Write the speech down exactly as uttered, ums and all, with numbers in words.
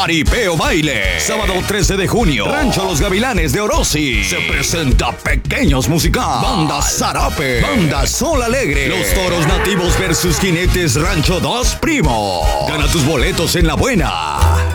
Jaripeo Baile. Sábado trece de junio, Rancho Los Gavilanes de Orosi. Se presenta Pequeños Musical. Banda Zarape. Banda Sol Alegre. Los Toros Nativos versus Jinetes Rancho Dos Primo. Gana tus boletos en La Buena.